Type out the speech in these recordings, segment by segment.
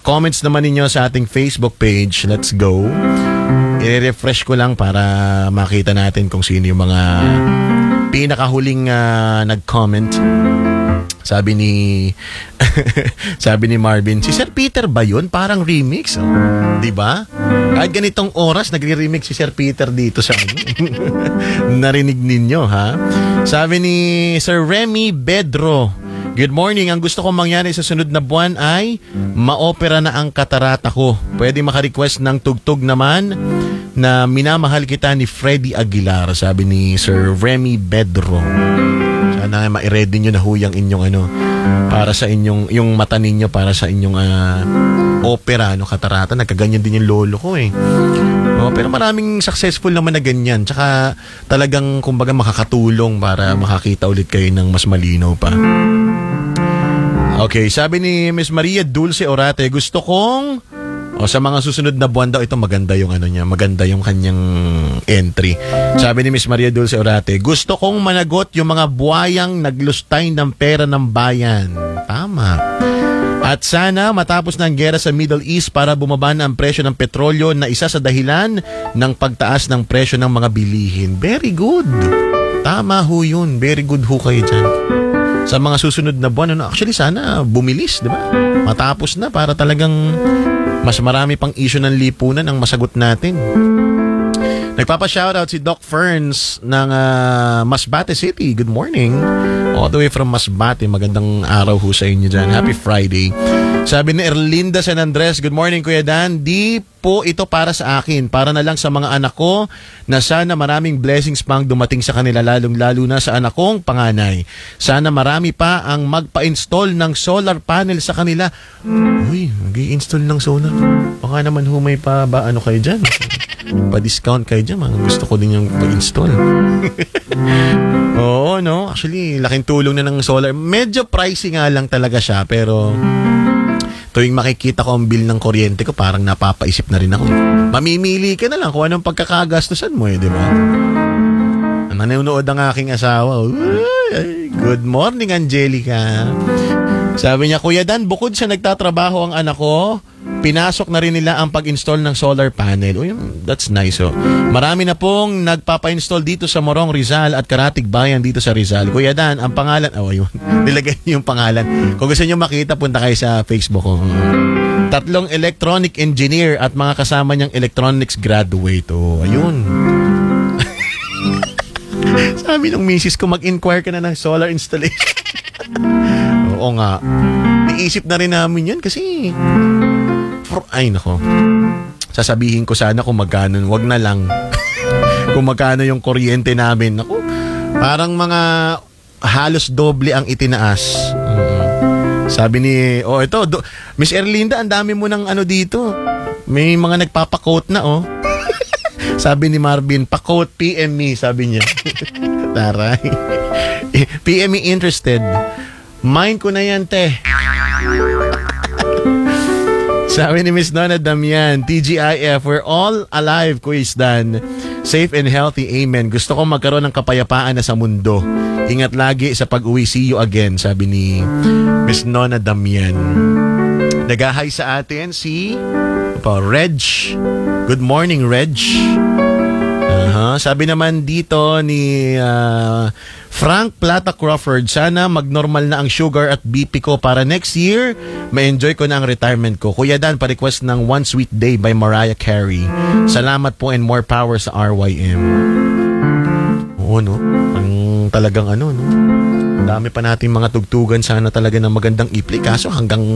comments naman ninyo sa ating Facebook page. Let's go. I-refresh ko lang para makita natin kung sino yung mga pinakahuling nag-comment. Sabi ni Marvin, si Sir Peter ba yun? Parang remix, oh. 'Di ba? Kahit ganitong oras nagre-remix si Sir Peter dito sa narinig ninyo, ha? Sabi ni Sir Remy Bedro, good morning. Ang gusto kong mangyari sa sunod na buwan ay ma-opera na ang katarata ko. Pwede maka-request ng tugtog naman na Minamahal Kita ni Freddie Aguilar, sabi ni Sir Remy Bedro. Sana ma-ready nyo na huyang inyong para sa inyong, yung mata ninyo para sa inyong opera, katarata. Nagkaganyan din yung lolo ko eh. Pero maraming successful naman na ganyan. Tsaka talagang kumbaga makakatulong para makakita ulit kayo ng mas malinaw pa. Okay, sabi ni Miss Maria Dulce Orate, gusto kong sa mga susunod na buwan daw, ito maganda yung niya, maganda yung kanyang entry. Sabi ni Miss Maria Dulce Orate, gusto kong managot yung mga buhayang naglustay ng pera ng bayan. Tama. At sana matapos ng gera sa Middle East para bumaba na ang presyo ng petrolyo na isa sa dahilan ng pagtaas ng presyo ng mga bilihin. Very good. Tama ho yun. Very good ho kayo dyan. Sa mga susunod na buwan, actually sana bumilis, di ba? Matapos na para talagang mas marami pang issue ng lipunan ang masagot natin. Nagpapa-shoutout si Doc Ferns ng Masbate City. Good morning. All the way from Masbate. Magandang araw ho sa inyo dyan. Happy Friday. Sabi ni Erlinda San Andres, good morning Kuya Dan. Di po ito para sa akin. Para na lang sa mga anak ko na sana maraming blessings pang dumating sa kanila, lalong-lalo na sa anak kong panganay. Sana marami pa ang magpa-install ng solar panel sa kanila. Uy, mag-i-install ng solar. Baka naman humay pa ba kayo dyan? Pa-discount kayo dyan. Gusto ko din yung pag-install. Oo, no? Actually, laking tulong na ng solar. Medyo pricey nga lang talaga siya, pero tuwing makikita ko ang bill ng kuryente ko, parang napapaisip na rin ako. Mamimili ka na lang kung anong pagkakagastusan mo, di ba? Nanonood ang aking asawa. Good morning, Angelica. Sabi niya, Kuya Dan, bukod sa nagtatrabaho ang anak ko, pinasok na rin nila ang pag-install ng solar panel. Uy, that's nice, oh. Marami na pong nagpapa-install dito sa Morong Rizal at Karatig Bayan dito sa Rizal. Kuya Dan, ang pangalan, ayun, nilagay niyo yung pangalan. Kung gusto niyo makita, punta kayo sa Facebook ko. 3 electronic engineer at mga kasama niyang electronics graduate. Oh, ayun. Sabi ng misis ko, mag-inquire ka na ng solar installation. Oo nga. Iisip na rin namin yan kasi ay nako. Sasabihin ko sana kung magkano, wag na lang. Kung magkano yung kuryente namin. Naku, parang mga halos doble ang itinaas. Sabi ni, Miss Erlinda, ang dami mo ng dito. May mga nagpapa-quote na, oh. Sabi ni Marvin, pa-quote PM me, sabi niya. Taray. PM me interested. Mind ko na yan, te. Sabi ni Miss Nona Damian, TGIF, we're all alive, Kuis Dan. Safe and healthy, amen. Gusto kong magkaroon ng kapayapaan na sa mundo. Ingat lagi sa pag-uwi, see you again, sabi ni Miss Nona Damian. Nag-hi sa atin si Reg. Good morning, Reg. Sabi naman dito ni Frank Plata Crawford, sana magnormal na ang sugar at BP ko para next year ma-enjoy ko na ang retirement ko. Kuya Dan, pa-request ng One Sweet Day by Mariah Carey. Salamat po and more power sa RYM. Oo, no? Ang talagang no? Ang dami pa natin mga tugtugan, sana talaga ng magandang i-play. Kaso hanggang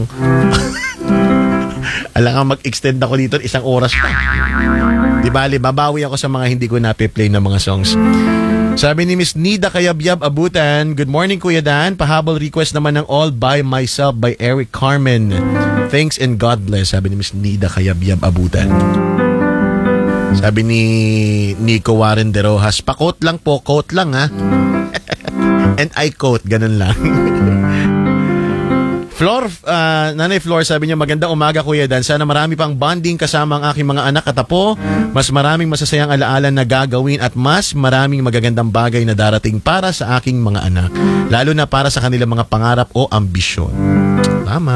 alang mag-extend ako dito 1 oras pa. Di bali, babawi ako sa mga hindi ko nape-play na mga songs. Sabi ni Miss Nida Kayabyab Abutan, good morning Kuya Dan, pahabol request naman ng All By Myself by Eric Carmen. Thanks and God bless, sabi ni Miss Nida Kayabyab Abutan. Sabi ni Nico Warren de Rojas, pa-quote lang po, quote lang ha. And I quote, ganun lang. Nanay Flor, sabi niya, magandang umaga Kuya Dan. Sana marami pang bonding kasama ang aking mga anak at apo. Mas maraming masasayang alaala na gagawin at mas maraming magagandang bagay na darating para sa aking mga anak. Lalo na para sa kanilang mga pangarap o ambisyon. Tama.